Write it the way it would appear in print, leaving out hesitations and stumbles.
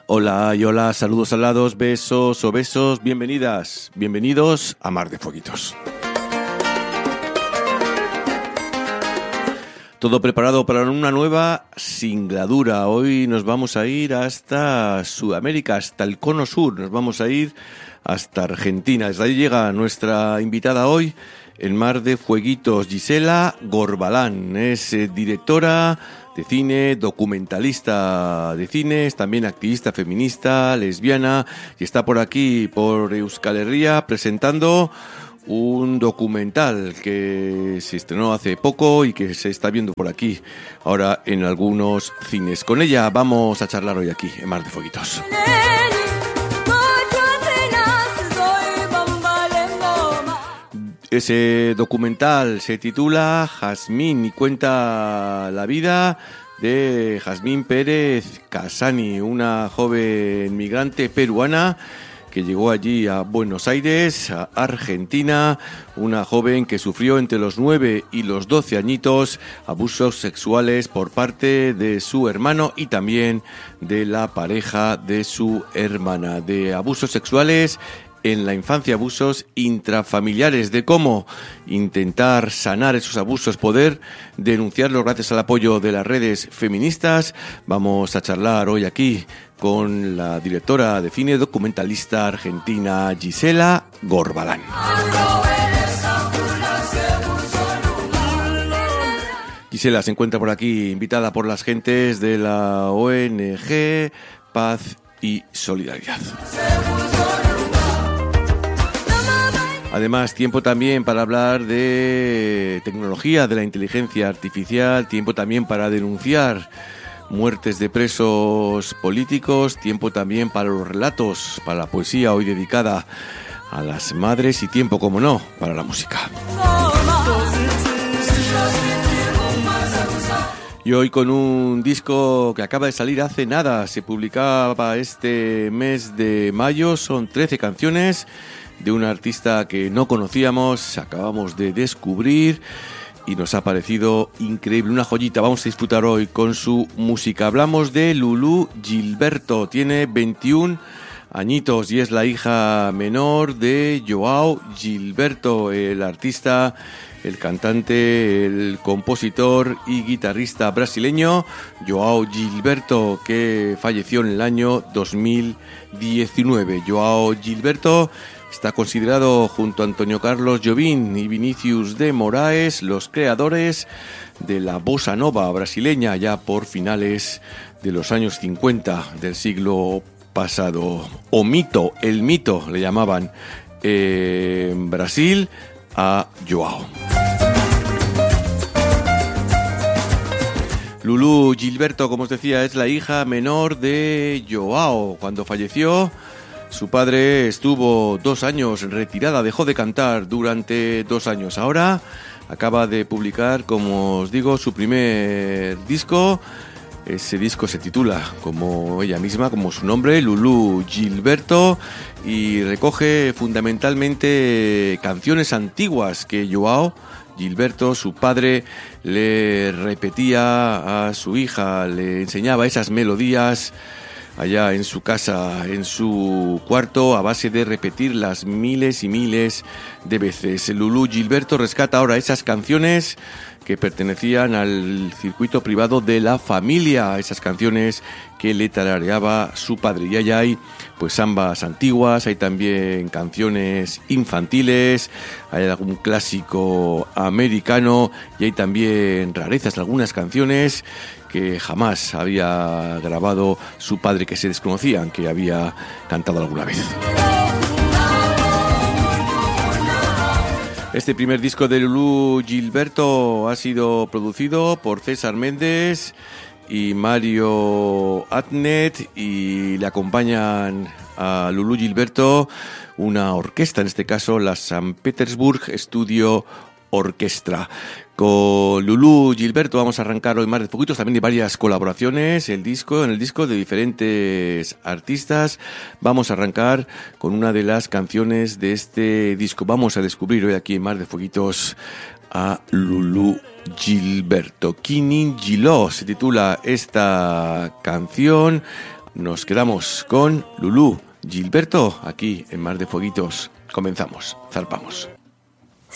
Hola y hola, saludos alados, besos o besos, bienvenidas, bienvenidos a Mar de Fueguitos. Todo preparado para una nueva singladura. Hoy nos vamos a ir hasta Sudamérica, hasta el Cono Sur, nos vamos a ir hasta Argentina. Desde ahí llega nuestra invitada hoy en Mar de Fueguitos, Gisela Gorbalán. Es directora de cine, documentalista de cine, es también activista feminista, lesbiana, y está por aquí, por Euskal Herria, presentando un documental que se estrenó hace poco y que se está viendo por aquí ahora en algunos cines. Con ella vamos a charlar hoy aquí en Mar de Fueguitos. Ese documental se titula Jazmín y cuenta la vida de Jazmín Pérez Casani, una joven migrante peruana que llegó allí a Buenos Aires, a Argentina, una joven que sufrió entre los 9 y los 12 añitos abusos sexuales por parte de su hermano y también de la pareja de su hermana, de abusos sexuales en la infancia, abusos intrafamiliares, de cómo intentar sanar esos abusos, poder denunciarlos gracias al apoyo de las redes feministas. Vamos a charlar hoy aquí con la directora de cine, documentalista argentina Gisela Gorbalán. Gisela se encuentra por aquí, invitada por las gentes de la ONG Paz y Solidaridad. Además, tiempo también para hablar de tecnología, de la inteligencia artificial, tiempo también para denunciar muertes de presos políticos, tiempo también para los relatos, para la poesía hoy dedicada a las madres y tiempo, como no, para la música. Y hoy con un disco que acaba de salir hace nada, se publicaba este mes de mayo, son 13 canciones de una artista que no conocíamos, acabamos de descubrir y nos ha parecido increíble, una joyita. Vamos a disfrutar hoy con su música. Hablamos de Lulú Gilberto, tiene 21 añitos y es la hija menor de João Gilberto, el artista, el cantante, el compositor y guitarrista brasileño João Gilberto, que falleció en el año 2019. João Gilberto está considerado junto a Antonio Carlos Jobim y Vinícius de Moraes los creadores de la bossa nova brasileña ya por finales de los años 50 del siglo pasado. O mito, el mito le llamaban en Brasil a João. Lulú Gilberto, como os decía, es la hija menor de João. Cuando falleció, su padre estuvo 2 años retirada, dejó de cantar durante 2 años. Ahora acaba de publicar, como os digo, su primer disco. Ese disco se titula, como ella misma, como su nombre, Lulú Gilberto, y recoge fundamentalmente canciones antiguas que João Gilberto, su padre, le repetía a su hija, le enseñaba esas melodías allá en su casa, en su cuarto, a base de repetirlas miles y miles de veces. Lulú Gilberto rescata ahora esas canciones que pertenecían al circuito privado de la familia, esas canciones que le tarareaba su padre. Y allá hay pues zambas antiguas, hay también canciones infantiles, hay algún clásico americano y hay también rarezas, algunas canciones que jamás había grabado su padre, que se desconocían que había cantado alguna vez. Este primer disco de Lulú Gilberto ha sido producido por César Méndez y Mario Atnet, y le acompañan a Lulú Gilberto una orquesta, en este caso la San Petersburg Studio Orquestra. Con Lulú Gilberto vamos a arrancar hoy Mar de Fueguitos, también de varias colaboraciones, en el disco de diferentes artistas. Vamos a arrancar con una de las canciones de este disco. Vamos a descubrir hoy aquí en Mar de Fueguitos a Lulú Gilberto. Kinin Giló se titula esta canción. nos quedamos con Lulú, Gilberto, aquí en Mar de Fueguitos. Comenzamos, zarpamos.